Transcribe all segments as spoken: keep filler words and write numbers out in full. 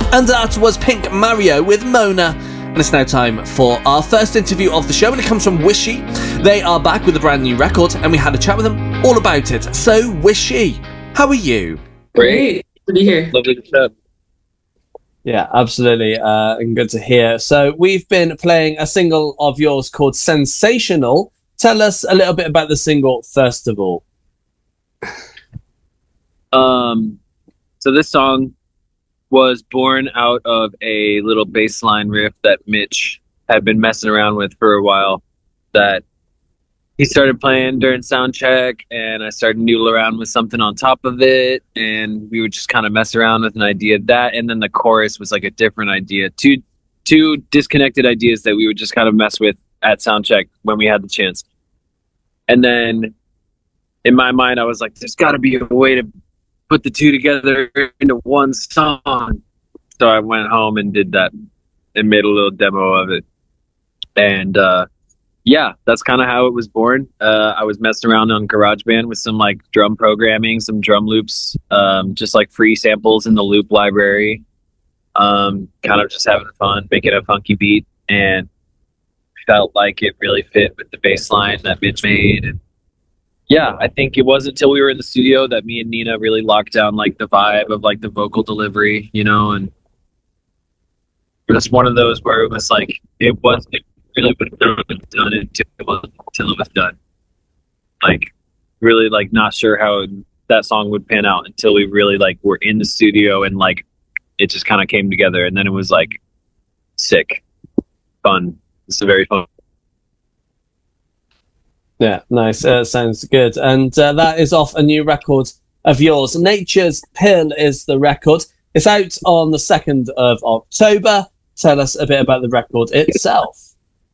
And that was Pink Mario with Mona. And it's now time for our first interview of the show, and it comes from Wishy. They are back with a brand new record, and we had a chat with them all about it. So, Wishy, how are you? Great. Good to be here. Lovely to chat. Yeah, absolutely, uh, and good to hear. So we've been playing a single of yours called Sensational. Tell us a little bit about the single, first of all. Um, so this song was born out of a little bass line riff that Mitch had been messing around with for a while, that he started playing during sound check, and I started noodle around with something on top of it, and we would just kind of mess around with an idea of that, and then the chorus was like a different idea. Two two disconnected ideas that we would just kind of mess with at sound check when we had the chance. And then in my mind, I was like, there's got to be a way to put the two together into one song. So I went home and did that and made a little demo of it. And uh, yeah, that's kind of how it was born. Uh, I was messing around on GarageBand with some like drum programming, some drum loops, um, just like free samples in the loop library. Um, kind of just having fun, making a funky beat, and felt like it really fit with the bass line that Mitch made. And yeah, I think it wasn't until we were in the studio that me and Nina really locked down like the vibe of like the vocal delivery, you know, and it was one of those where it was like, it was, it really would have done it until it was, until it was done. Like, really like not sure how that song would pan out until we really like were in the studio, and like it just kind of came together, and then it was like sick, fun. It's a very fun. Yeah, nice. Uh, sounds good. And uh, that is off a new record of yours. Nature's Pill is the record. It's out on the second of October. Tell us a bit about the record itself.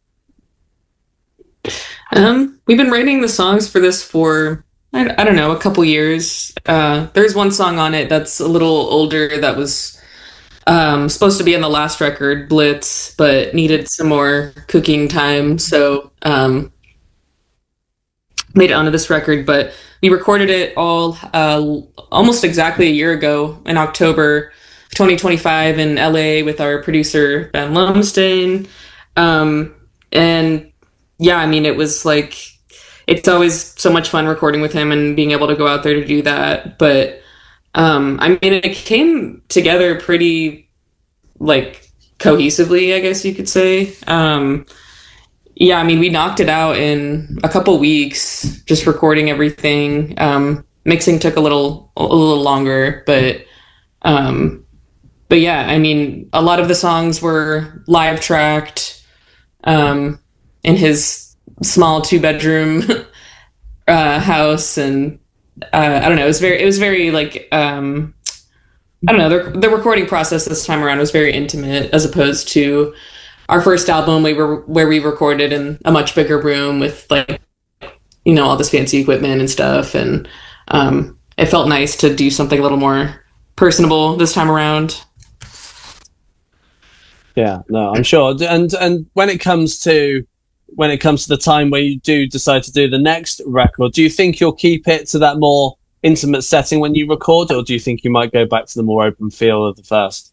Um, we've been writing the songs for this for, I, I don't know, a couple years. Uh, there's one song on it that's a little older that was um, supposed to be on the last record, Blitz, but needed some more cooking time. So um, made it onto this record, but we recorded it all uh, almost exactly a year ago in October twenty twenty-five in L A with our producer, Ben Lumsden. Um, and yeah, I mean, it was like, it's always so much fun recording with him and being able to go out there to do that. But um, I mean, it came together pretty like cohesively, I guess you could say. Um, yeah, I mean, we knocked it out in a couple weeks, just recording everything. Um, mixing took a little, a little longer, but um, but yeah, I mean, a lot of the songs were live tracked um, in his small two bedroom uh, house, and uh, I don't know. It was very, it was very like um, I don't know. The, the recording process this time around was very intimate, as opposed to our first album. We were where we recorded in a much bigger room with like, you know, all this fancy equipment and stuff, and um, it felt nice to do something a little more personable this time around. Yeah, no, I'm sure. And and when it comes to when it comes to the time where you do decide to do the next record, do you think you'll keep it to that more intimate setting when you record, or do you think you might go back to the more open feel of the first?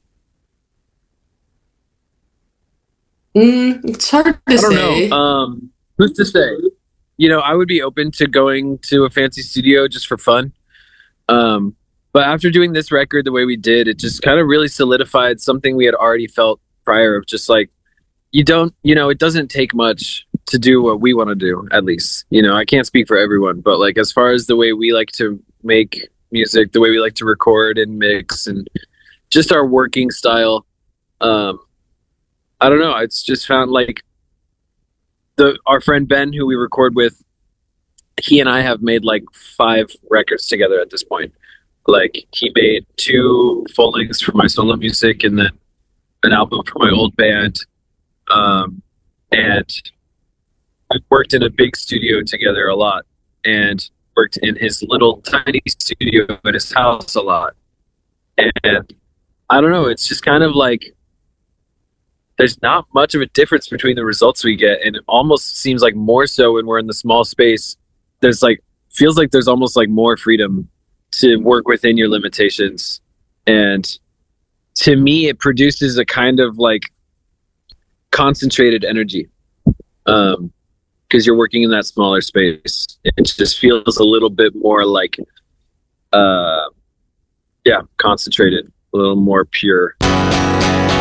Mm, it's hard to I don't say. know. Um, who's to say? You know, I would be open to going to a fancy studio just for fun. Um, but after doing this record the way we did, it just kind of really solidified something we had already felt prior, of just like, you don't, you know, it doesn't take much to do what we want to do, at least. You know, I can't speak for everyone, but like as far as the way we like to make music, the way we like to record and mix, and just our working style, um, I don't know. It's just found like the our friend Ben, who we record with, he and I have made like five records together at this point. Like he made two full lengths for my solo music, and then an album for my old band. Um, and we've worked in a big studio together a lot, and worked in his little tiny studio at his house a lot. And I don't know, it's just kind of like, there's not much of a difference between the results we get, and it almost seems like more so when we're in the small space. There's like, feels like there's almost like more freedom to work within your limitations. And to me, it produces a kind of like concentrated energy. Um, because you're working in that smaller space. It just feels a little bit more like, uh, yeah, concentrated, a little more pure.